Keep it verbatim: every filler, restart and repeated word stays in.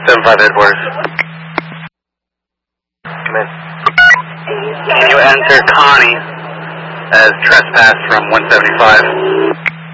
seven five headquarters. Come in. Can you enter Connie as trespass from one seventy-five?